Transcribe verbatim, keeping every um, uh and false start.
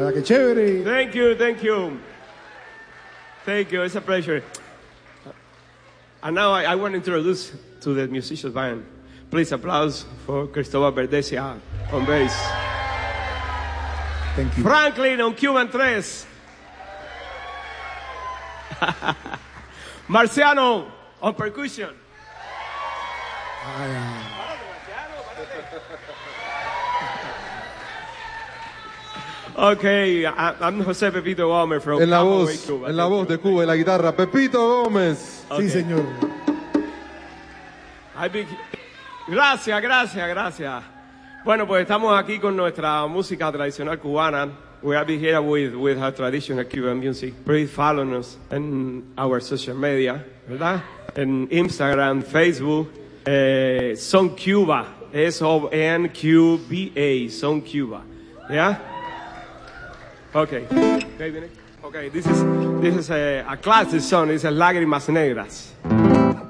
Nada, que chévere. Thank you, thank you. Thank you, it's a pleasure. And now I, I want to introduce to the musicians band. Please applause for Cristóbal Verdesia on bass. Thank you. Franklin on Cuban tres. Marciano on percussion. Ay, ay. Okay, I, I'm José Pepito Gómez from En la Camagüey, voz, Cuba. en la voz de Cuba, en la guitarra, Pepito Gómez. Okay. Sí, señor. I be- Gracias, gracias, gracias. Bueno, pues estamos aquí con nuestra música tradicional cubana. We are here with, with our traditional Cuban music. Please follow us in our social media, ¿verdad? En Instagram, Facebook, eh, Son Cuba, S O N Q B A, Son Cuba. ¿Ya? Okay. Okay, viene. Okay, this is, this is a, a classic song. It's a Lágrimas Negras.